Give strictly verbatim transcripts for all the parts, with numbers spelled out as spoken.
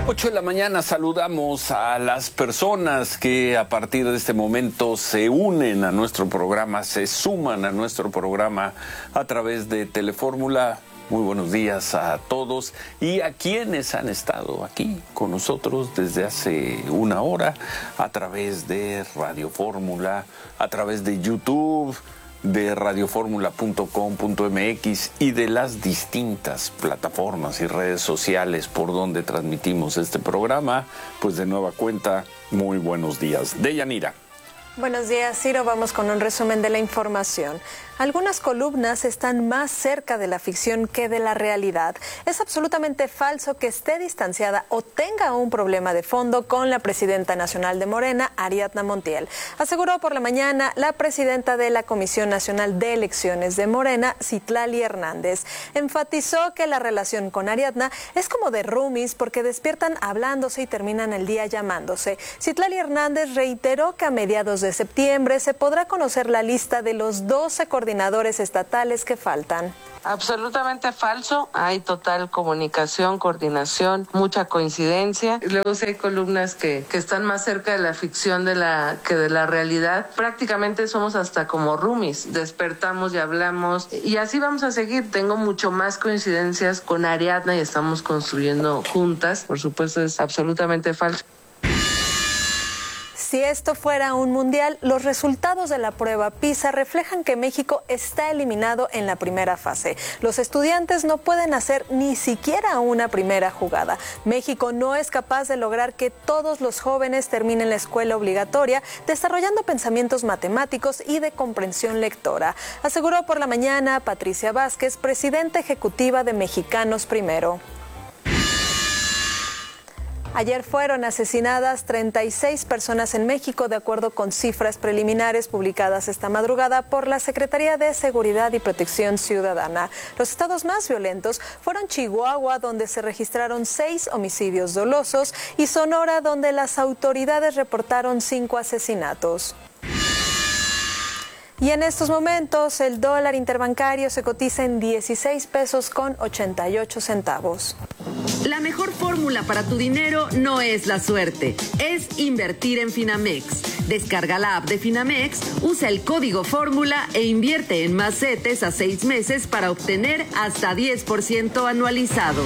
ocho de la mañana saludamos a las personas que a partir de este momento se unen a nuestro programa, se suman a nuestro programa a través de Telefórmula. Muy buenos días a todos y a quienes han estado aquí con nosotros desde hace una hora a través de Radio Fórmula, a través de YouTube, de radioformula punto com punto m x y de las distintas plataformas y redes sociales por donde transmitimos este programa. Pues de nueva cuenta, muy buenos días. Deyanira. Buenos días, Ciro. Vamos con un resumen de la información. Algunas columnas están más cerca de la ficción que de la realidad. Es absolutamente falso que esté distanciada o tenga un problema de fondo con la presidenta nacional de Morena, Ariadna Montiel. Aseguró por la mañana la presidenta de la Comisión Nacional de Elecciones de Morena, Citlali Hernández. Enfatizó que la relación con Ariadna es como de roomies porque despiertan hablándose y terminan el día llamándose. Citlali Hernández reiteró que a mediados de septiembre se podrá conocer la lista de los doce coordinadores coordinadores estatales que faltan. Absolutamente falso, hay total comunicación, coordinación, mucha coincidencia. Luego sí hay columnas que, que están más cerca de la ficción de la, que de la realidad. Prácticamente somos hasta como roomies, despertamos y hablamos y así vamos a seguir. Tengo mucho más coincidencias con Ariadna y estamos construyendo juntas. Por supuesto es absolutamente falso. Si esto fuera un mundial, los resultados de la prueba PISA reflejan que México está eliminado en la primera fase. Los estudiantes no pueden hacer ni siquiera una primera jugada. México no es capaz de lograr que todos los jóvenes terminen la escuela obligatoria, desarrollando pensamientos matemáticos y de comprensión lectora, aseguró por la mañana Patricia Vázquez, presidenta ejecutiva de Mexicanos Primero. Ayer fueron asesinadas treinta y seis personas en México, de acuerdo con cifras preliminares publicadas esta madrugada por la Secretaría de Seguridad y Protección Ciudadana. Los estados más violentos fueron Chihuahua, donde se registraron seis homicidios dolosos, y Sonora, donde las autoridades reportaron cinco asesinatos. Y en estos momentos el dólar interbancario se cotiza en dieciséis pesos con ochenta y ocho centavos. La mejor fórmula para tu dinero no es la suerte, es invertir en Finamex. Descarga la app de Finamex, usa el código fórmula e invierte en más CETES a seis meses para obtener hasta diez por ciento anualizado.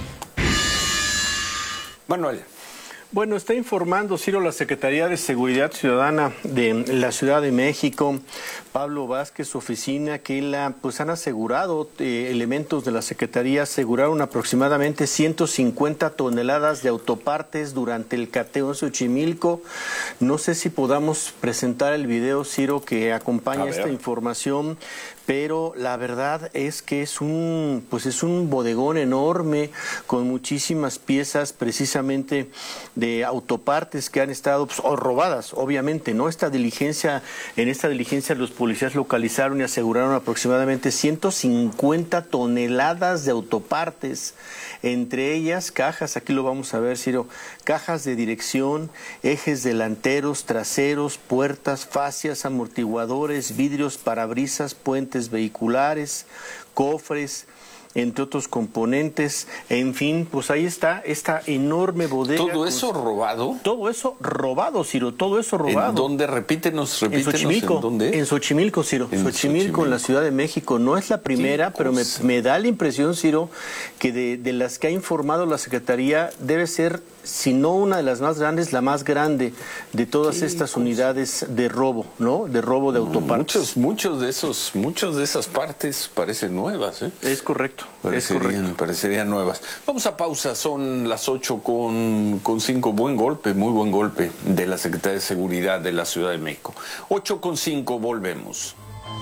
Manuel. Bueno, está informando, Ciro, la Secretaría de Seguridad Ciudadana de la Ciudad de México, Pablo Vázquez, su oficina, que la, pues han asegurado, eh, elementos de la Secretaría aseguraron aproximadamente ciento cincuenta toneladas de autopartes durante el cateo en Xochimilco. No sé si podamos presentar el video, Ciro, que acompaña esta información, pero la verdad es que es un, pues es un bodegón enorme con muchísimas piezas precisamente de autopartes que han estado pues, o robadas, obviamente, ¿no? Esta diligencia, en esta diligencia los policías localizaron y aseguraron aproximadamente ciento cincuenta toneladas de autopartes, entre ellas cajas, aquí lo vamos a ver, Ciro, cajas de dirección, ejes delanteros, traseros, puertas, fascias, amortiguadores, vidrios, parabrisas, puentes vehiculares, cofres, entre otros componentes. En fin, pues ahí está esta enorme bodega. ¿Todo eso con... robado? Todo eso robado, Ciro, todo eso robado. ¿En dónde? Repítenos, repítenos. En Xochimilco. ¿En dónde? En Xochimilco, Ciro. En Xochimilco, Xochimilco, en la Ciudad de México. No es la primera, pero me, me da la impresión, Ciro, que de, de las que ha informado la Secretaría debe ser, si no una de las más grandes, la más grande de todas sí, estas pues, unidades de robo, ¿no? De robo de autopartes. Muchos, muchos de esos, muchos de esas partes parecen nuevas, ¿eh? Es correcto. Parecerían, es correcto. parecerían nuevas. Vamos a pausa, son las ocho con, con cinco. Buen golpe, muy buen golpe de la Secretaría de Seguridad de la Ciudad de México. ocho con cinco, volvemos.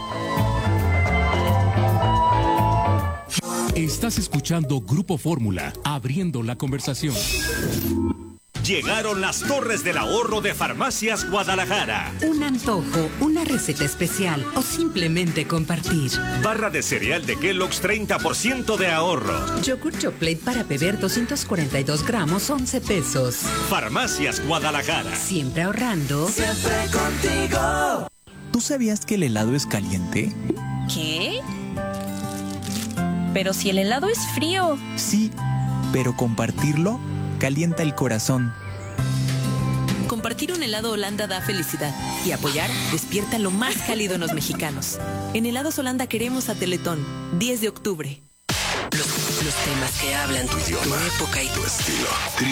Estás escuchando Grupo Fórmula, abriendo la conversación. Llegaron las Torres del Ahorro de Farmacias Guadalajara. Un antojo, una receta especial o simplemente compartir. Barra de cereal de Kellogg's, treinta por ciento de ahorro. Yogur Chocolate para beber, doscientos cuarenta y dos gramos, once pesos. Farmacias Guadalajara. Siempre ahorrando. Siempre contigo. ¿Tú sabías que el helado es caliente? ¿Qué? Pero si el helado es frío. Sí, pero compartirlo calienta el corazón. Compartir un helado Holanda da felicidad y apoyar despierta lo más cálido en los mexicanos. En Helados Holanda queremos a Teletón, diez de octubre. Los, los temas que hablan tu idioma, tu época y tu estilo. Trio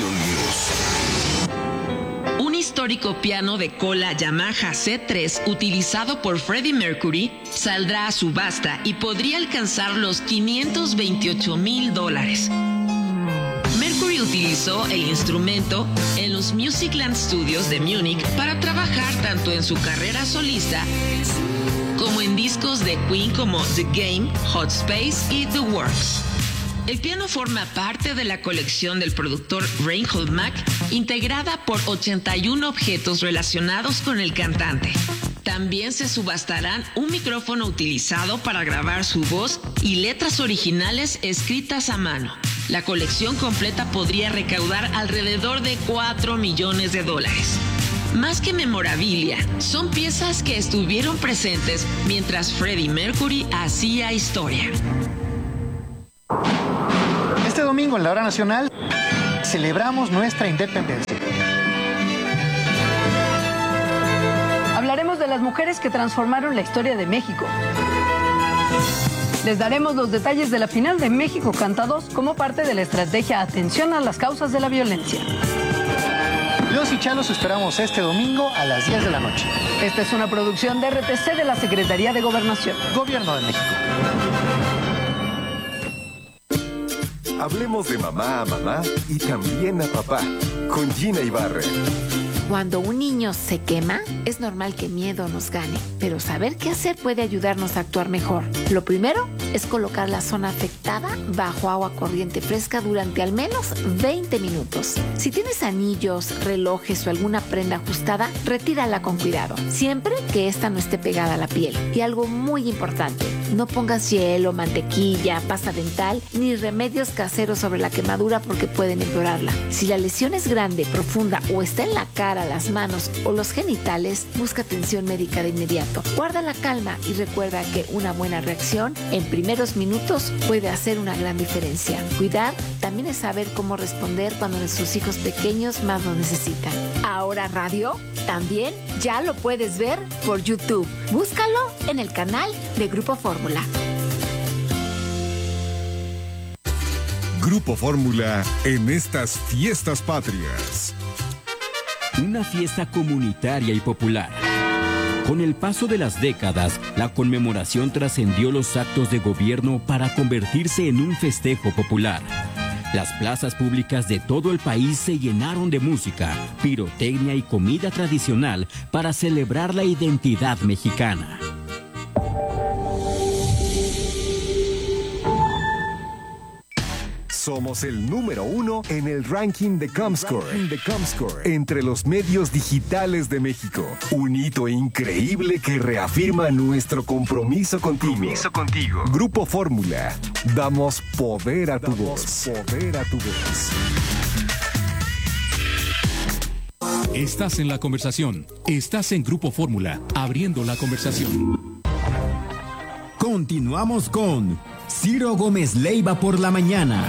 News. Un histórico piano de cola Yamaha C tres utilizado por Freddie Mercury saldrá a subasta y podría alcanzar los quinientos veintiocho mil dólares. Mercury utilizó el instrumento en los Musicland Studios de Múnich para trabajar tanto en su carrera solista como en discos de Queen como The Game, Hot Space y The Works. El piano forma parte de la colección del productor Reinhold Mack, integrada por ochenta y uno objetos relacionados con el cantante. También se subastarán un micrófono utilizado para grabar su voz y letras originales escritas a mano. La colección completa podría recaudar alrededor de cuatro millones de dólares. Más que memorabilia, son piezas que estuvieron presentes mientras Freddie Mercury hacía historia. Este domingo en la hora nacional celebramos nuestra independencia. Hablaremos de las mujeres que transformaron la historia de México. Les daremos los detalles de la final de México Canta dos como parte de la estrategia Atención a las causas de la violencia. Los y Chalos esperamos este domingo a las diez de la noche. Esta es una producción de R T C de la Secretaría de Gobernación. Gobierno de México. Hablemos de mamá a mamá y también a papá, con Gina Ibarra. Cuando un niño se quema, es normal que miedo nos gane, pero saber qué hacer puede ayudarnos a actuar mejor. Lo primero es colocar la zona afectada bajo agua corriente fresca durante al menos veinte minutos. Si tienes anillos, relojes o alguna prenda ajustada, retírala con cuidado, siempre que ésta no esté pegada a la piel. Y algo muy importante, no pongas hielo, mantequilla, pasta dental ni remedios caseros sobre la quemadura porque pueden empeorarla. Si la lesión es grande, profunda o está en la cara, las manos o los genitales, busca atención médica de inmediato. Guarda la calma y recuerda que una buena reacción en primeros minutos puede hacer una gran diferencia. Cuidar también es saber cómo responder cuando nuestros hijos pequeños más lo necesitan. Ahora Radio también ya lo puedes ver por YouTube. Búscalo en el canal de Grupo Fórmula. Grupo Fórmula en estas fiestas patrias. Una fiesta comunitaria y popular. Con el paso de las décadas, la conmemoración trascendió los actos de gobierno para convertirse en un festejo popular. Las plazas públicas de todo el país se llenaron de música, pirotecnia y comida tradicional para celebrar la identidad mexicana. Somos el número uno en el ranking de Comscore, entre los medios digitales de México. Un hito increíble que reafirma nuestro compromiso contigo. Compromiso contigo. Grupo Fórmula. Damos poder a tu voz. Poder a tu voz. Estás en la conversación. Estás en Grupo Fórmula, abriendo la conversación. Continuamos con Ciro Gómez Leiva por la mañana.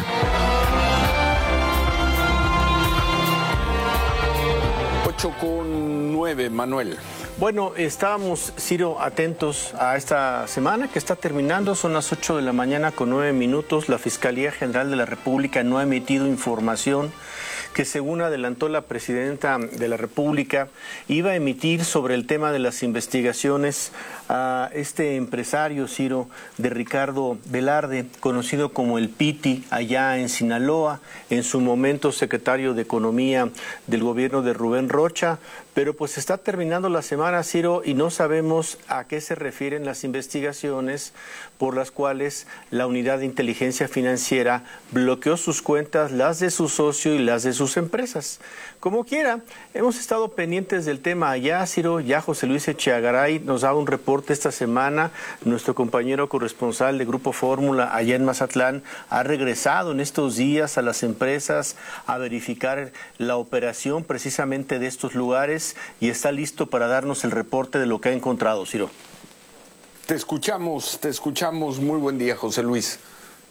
ocho con nueve, Manuel. Bueno, estábamos, Ciro, atentos a esta semana que está terminando. Son las ocho de la mañana con nueve minutos. La Fiscalía General de la República no ha emitido información que, según adelantó la presidenta de la República, iba a emitir sobre el tema de las investigaciones a este empresario, Ciro, de Ricardo Velarde, conocido como el Piti, allá en Sinaloa, en su momento secretario de Economía del gobierno de Rubén Rocha. Pero pues está terminando la semana, Ciro, y no sabemos a qué se refieren las investigaciones por las cuales la Unidad de Inteligencia Financiera bloqueó sus cuentas, las de su socio y las de sus empresas. Como quiera, hemos estado pendientes del tema allá, Ciro. Ya José Luis Echeagaray nos daba un reporte esta semana. Nuestro compañero corresponsal de Grupo Fórmula allá en Mazatlán ha regresado en estos días a las empresas a verificar la operación precisamente de estos lugares y está listo para darnos el reporte de lo que ha encontrado, Ciro. Te escuchamos, te escuchamos. Muy buen día, José Luis.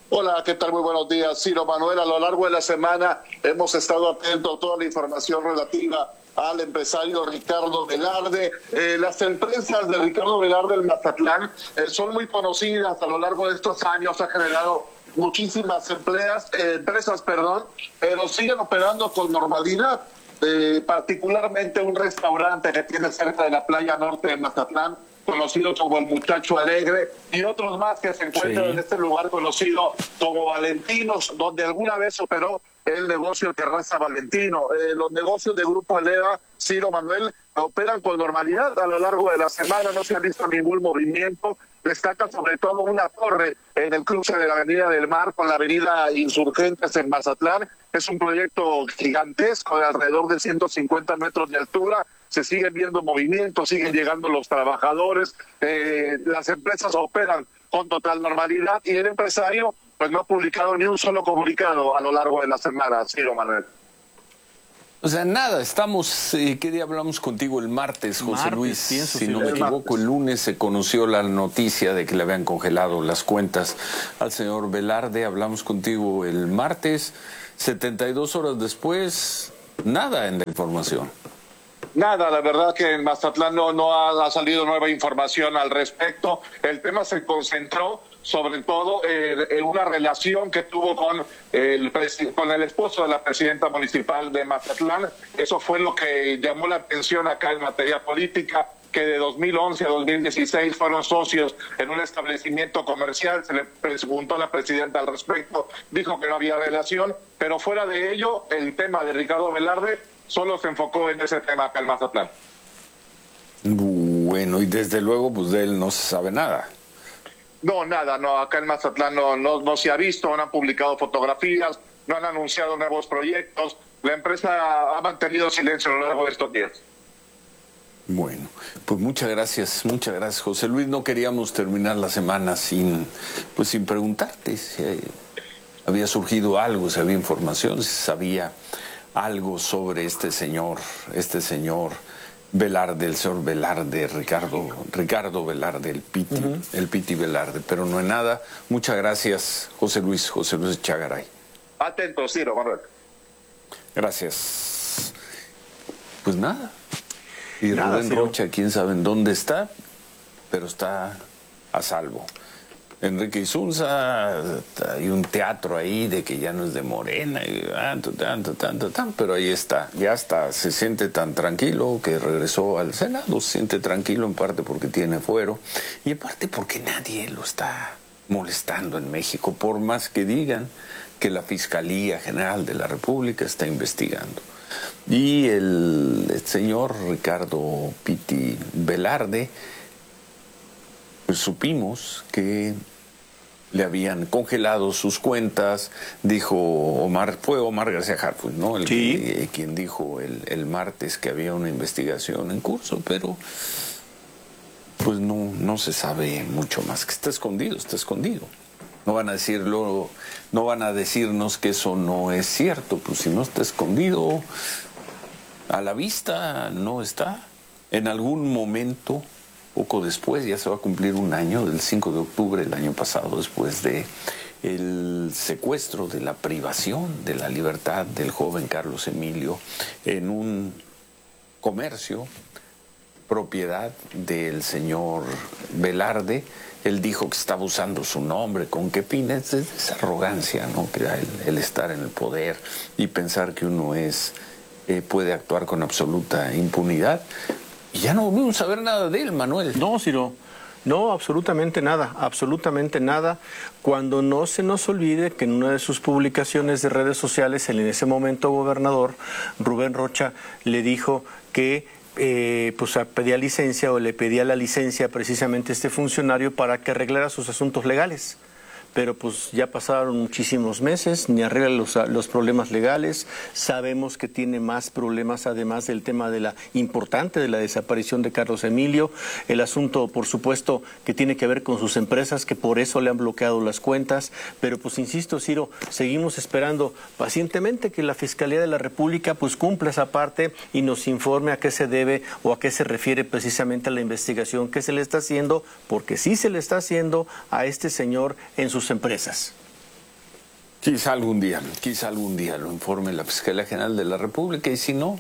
Hola, ¿qué tal? Muy buenos días, Ciro Manuel. A lo largo de la semana hemos estado atentos a toda la información relativa al empresario Ricardo Velarde. Eh, las empresas de Ricardo Velarde en Mazatlán eh, son muy conocidas. A lo largo de estos años ha generado muchísimas empleas, eh, empresas, perdón, pero siguen operando con normalidad. Eh, particularmente un restaurante que tiene cerca de la playa norte de Mazatlán, conocido como el Muchacho Alegre, y otros más que se encuentran sí. en este lugar conocido como Valentinos, donde alguna vez operó el negocio Terraza Valentino. Eh, los negocios de Grupo Eleva, Ciro Manuel, operan con normalidad. A lo largo de la semana no se ha visto ningún movimiento. Destaca sobre todo una torre en el cruce de la Avenida del Mar con la Avenida Insurgentes en Mazatlán. Es un proyecto gigantesco de alrededor de ciento cincuenta metros de altura. Se siguen viendo movimientos, siguen llegando los trabajadores. Eh, las empresas operan con total normalidad y el empresario pues no ha publicado ni un solo comunicado a lo largo de la semana, Ciro Manuel. O sea, nada, estamos, eh, ¿qué día hablamos contigo? El martes, José martes, Luis, pienso, si no me equivoco, martes. El lunes se conoció la noticia de que le habían congelado las cuentas al señor Velarde. Hablamos contigo el martes, setenta y dos horas después, nada en la información. Nada, la verdad que en Mazatlán no, no ha, ha salido nueva información al respecto. El tema se concentró sobre todo eh, en una relación que tuvo con el, con el esposo de la presidenta municipal de Mazatlán. Eso fue lo que llamó la atención acá en materia política, que de dos mil once a dos mil dieciséis fueron socios en un establecimiento comercial. Se le preguntó a la presidenta al respecto, dijo que no había relación, pero fuera de ello, el tema de Ricardo Velarde solo se enfocó en ese tema acá en Mazatlán. Bueno, y desde luego pues de él no se sabe nada. No, nada, no, acá en Mazatlán no, no, no se ha visto, no han publicado fotografías, no han anunciado nuevos proyectos. La empresa ha mantenido silencio a lo largo de estos días. Bueno, pues muchas gracias, muchas gracias, José Luis. No queríamos terminar la semana sin, pues sin preguntarte si había surgido algo, si había información, si sabía algo sobre este señor, este señor Velarde, el señor Velarde, Ricardo, Ricardo Velarde, el Piti, uh-huh. el Piti Velarde, pero no es nada. Muchas gracias, José Luis, José Luis Chagaray. Atento, Ciro, Manuel. Gracias. Pues nada. Y nada, Rubén Rocha, quién sabe en dónde está, pero está a salvo. Enrique Isunza, hay un teatro ahí de que ya no es de Morena, y tanto, tanto, tanto, tanto, pero ahí está, ya está, se siente tan tranquilo que regresó al Senado, se siente tranquilo en parte porque tiene fuero y en parte porque nadie lo está molestando en México, por más que digan que la Fiscalía General de la República está investigando. Y el, el señor Ricardo Piti Velarde, pues supimos que le habían congelado sus cuentas, dijo Omar, fue Omar García Harfuch, ¿no? El sí. que, quien dijo el, el martes que había una investigación en curso, pero pues no, no se sabe mucho más, que está escondido, está escondido. No van a decirlo, no van a decirnos que eso no es cierto, pues si no está escondido, a la vista no está. En algún momento, poco después, ya se va a cumplir un año, del cinco de octubre del año pasado, después de el secuestro, de la privación de la libertad del joven Carlos Emilio en un comercio, propiedad del señor Velarde. Él dijo que estaba usando su nombre, con qué fines, es esa arrogancia, ¿no? Que da el, el estar en el poder y pensar que uno es eh, puede actuar con absoluta impunidad. Y ya no volvimos a saber nada de él, Manuel. No, Ciro, no, absolutamente nada, absolutamente nada. Cuando no se nos olvide que en una de sus publicaciones de redes sociales, el en ese momento gobernador, Rubén Rocha, le dijo que eh, pues pedía licencia o le pedía la licencia precisamente a este funcionario para que arreglara sus asuntos legales. Pero pues ya pasaron muchísimos meses, ni arregla los, los problemas legales. Sabemos que tiene más problemas, además del tema de la importante de la desaparición de Carlos Emilio. El asunto, por supuesto, que tiene que ver con sus empresas, que por eso le han bloqueado las cuentas. Pero pues insisto, Ciro, seguimos esperando pacientemente que la Fiscalía de la República pues cumpla esa parte y nos informe a qué se debe o a qué se refiere precisamente a la investigación que se le está haciendo, porque sí se le está haciendo a este señor en sus empresas. Quizá algún día, quizá algún día lo informe la Fiscalía General de la República y si no,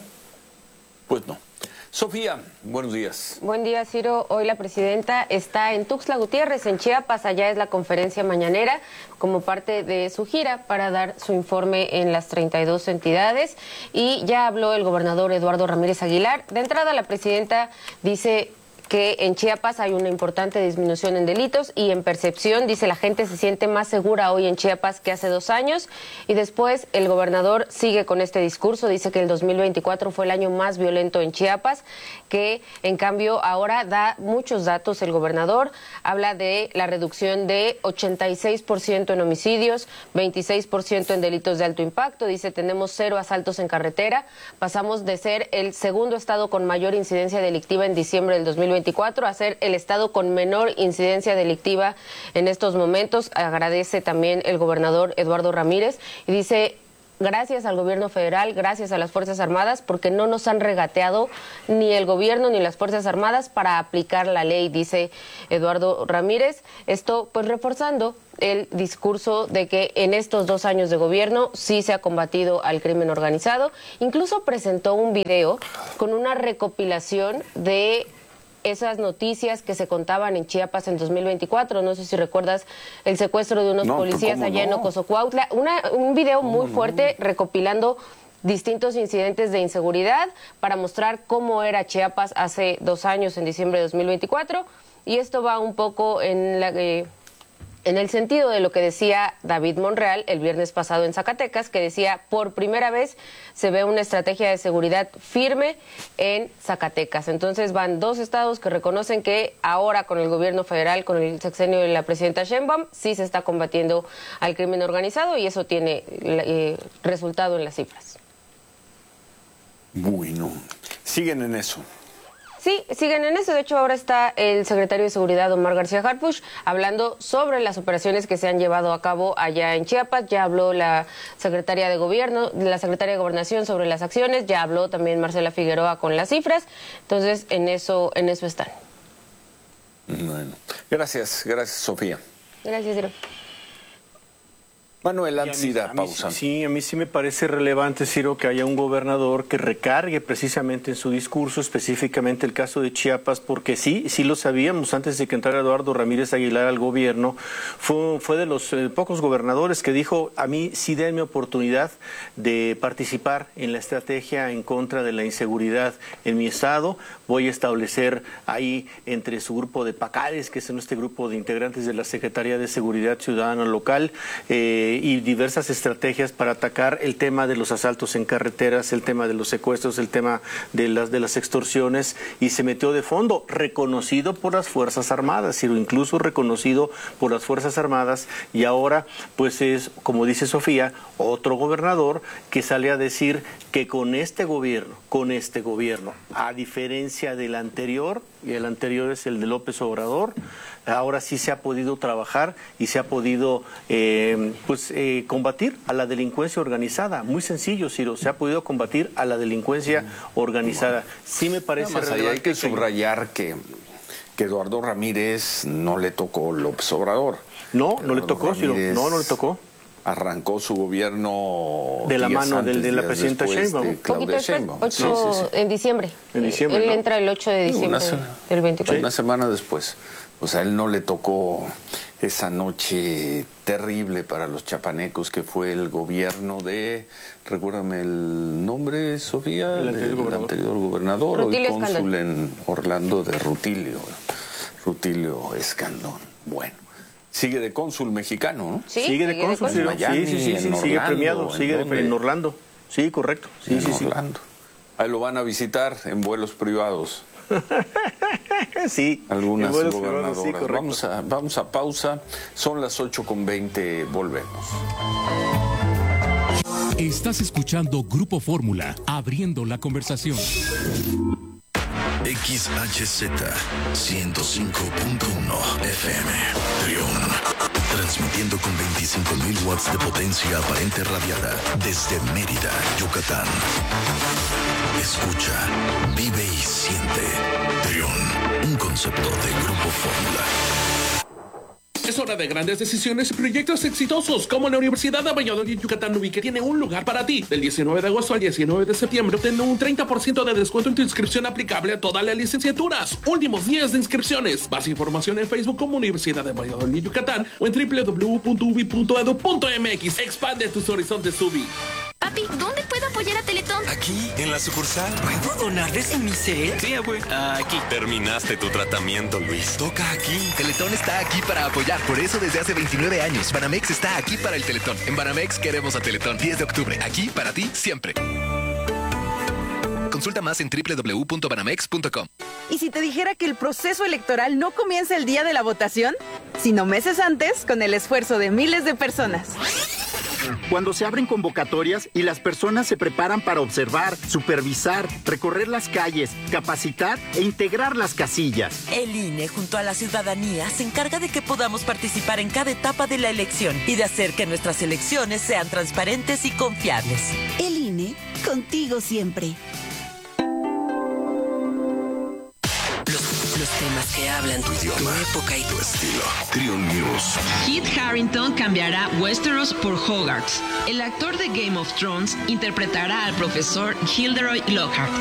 pues no. Sofía, buenos días. Buen día, Ciro. Hoy la presidenta está en Tuxtla Gutiérrez, en Chiapas. Allá es la conferencia mañanera como parte de su gira para dar su informe en las treinta y dos entidades. Y ya habló el gobernador Eduardo Ramírez Aguilar. De entrada, la presidenta dice que en Chiapas hay una importante disminución en delitos y en percepción. Dice, la gente se siente más segura hoy en Chiapas que hace dos años. Y después el gobernador sigue con este discurso. Dice que el dos mil veinticuatro fue el año más violento en Chiapas, que en cambio ahora da muchos datos el gobernador. Habla de la reducción de ochenta y seis por ciento en homicidios, veintiséis por ciento en delitos de alto impacto. Dice, tenemos cero asaltos en carretera. Pasamos de ser el segundo estado con mayor incidencia delictiva en diciembre del dos mil veinticuatro a ser el estado con menor incidencia delictiva en estos momentos. Agradece también el gobernador Eduardo Ramírez y dice, gracias al gobierno federal, gracias a las Fuerzas Armadas, porque no nos han regateado ni el gobierno ni las Fuerzas Armadas para aplicar la ley, dice Eduardo Ramírez. Esto pues reforzando el discurso de que en estos dos años de gobierno sí se ha combatido al crimen organizado. Incluso presentó un video con una recopilación de esas noticias que se contaban en Chiapas en dos mil veinticuatro. No sé si recuerdas el secuestro de unos no, policías allá no? en Ocosocuautla. Una, un video muy fuerte no? recopilando distintos incidentes de inseguridad para mostrar cómo era Chiapas hace dos años, en diciembre de dos mil veinticuatro. Y esto va un poco en la... Eh, en el sentido de lo que decía David Monreal el viernes pasado en Zacatecas, que decía, por primera vez se ve una estrategia de seguridad firme en Zacatecas. Entonces van dos estados que reconocen que ahora con el gobierno federal, con el sexenio de la presidenta Sheinbaum, sí se está combatiendo al crimen organizado y eso tiene eh, resultado en las cifras. Bueno, siguen en eso. Sí, siguen en eso. De hecho, ahora está el secretario de Seguridad, Omar García Harfuch, hablando sobre las operaciones que se han llevado a cabo allá en Chiapas. Ya habló la secretaria de Gobierno, la secretaria de Gobernación sobre las acciones. Ya habló también Marcela Figueroa con las cifras. Entonces, en eso, en eso están. Bueno, gracias, gracias, Sofía. Gracias, Ciro. Manuel, antes de ir a pausa. Sí, a mí sí me parece relevante, Ciro, que haya un gobernador que recargue precisamente en su discurso, específicamente el caso de Chiapas, porque sí, sí lo sabíamos antes de que entrara Eduardo Ramírez Aguilar al gobierno, fue, fue de los eh, pocos gobernadores que dijo, a mí sí denme oportunidad de participar en la estrategia en contra de la inseguridad en mi estado, voy a establecer ahí entre su grupo de PACARES, que es este grupo de integrantes de la Secretaría de Seguridad Ciudadana Local, eh, y diversas estrategias para atacar el tema de los asaltos en carreteras, el tema de los secuestros, el tema de las de las extorsiones, y se metió de fondo, reconocido por las Fuerzas Armadas, y incluso reconocido por las Fuerzas Armadas, y ahora pues es, como dice Sofía, otro gobernador que sale a decir que con este gobierno, con este gobierno, a diferencia del anterior, y el anterior es el de López Obrador, ahora sí se ha podido trabajar y se ha podido eh, pues eh, combatir a la delincuencia organizada. Muy sencillo, Ciro, se ha podido combatir a la delincuencia organizada. Sí me parece más allá hay que subrayar que, que Eduardo Ramírez no le tocó López Obrador. No, no le tocó, Ciro, no, no le tocó. Arrancó su gobierno de la mano del, de la presidenta Sheinbaum. De Claudia Sheinbaum. ocho, sí, sí, sí. En diciembre. En diciembre, Él ¿no? entra el ocho de diciembre del veinticuatro. Una semana después. O sea, él no le tocó esa noche terrible para los chapanecos que fue el gobierno de, recuérdame el nombre, Sofía, el anterior del gobernador, anterior gobernador Rutilio hoy cónsul Escandón. En Orlando, de Rutilio, Rutilio Escandón. Bueno. Sigue de cónsul mexicano, ¿no? Sí, sigue de cónsul, sí, Miami, sí, sí, sí, sí, Orlando, sigue premiado, sigue ¿en, de, en Orlando. Sí, correcto. Sí, en sí, Orlando. Sí. Ahí lo van a visitar en vuelos privados. Sí. Algunas en vuelos gobernadoras. privados, sí, vamos a vamos a pausa. Son las ocho con veinte. Volvemos. Estás escuchando Grupo Fórmula, abriendo la conversación. X H Z ciento cinco punto uno F M Trión, transmitiendo con veinticinco mil watts de potencia aparente radiada desde Mérida, Yucatán. Escucha, vive y siente. Trión, un concepto de Grupo Fórmula. Es hora de grandes decisiones y proyectos exitosos, como la Universidad de Valladolid Yucatán U B I, que tiene un lugar para ti. Del diecinueve de agosto al diecinueve de septiembre, obtén un treinta por ciento de descuento en tu inscripción aplicable a todas las licenciaturas. Últimos días de inscripciones. Más información en Facebook como Universidad de Valladolid Yucatán o en doble u doble u doble u punto u b i punto e d u punto m x. Expande tus horizontes U B I. Papi, ¿dónde puedo apoyar a Teletón? Aquí, en la sucursal. ¿Puedo donarles en mi set? Sí, abue. Aquí. Terminaste tu tratamiento, Luis. Toca aquí. Teletón está aquí para apoyar. Por eso desde hace veintinueve años, Banamex está aquí para el Teletón. En Banamex queremos a Teletón. diez de octubre. Aquí para ti siempre. Consulta más en doble u doble u doble u punto banamex punto com. ¿Y si te dijera que el proceso electoral no comienza el día de la votación, sino meses antes, con el esfuerzo de miles de personas? Cuando se abren convocatorias y las personas se preparan para observar, supervisar, recorrer las calles, capacitar e integrar las casillas. El I N E, junto a la ciudadanía, se encarga de que podamos participar en cada etapa de la elección y de hacer que nuestras elecciones sean transparentes y confiables. El I N E, contigo siempre. Los temas que hablan tu idioma, tu época y tu estilo. Triun News. Kit Harington cambiará Westeros por Hogwarts. El actor de Game of Thrones interpretará al profesor Gilderoy Lockhart.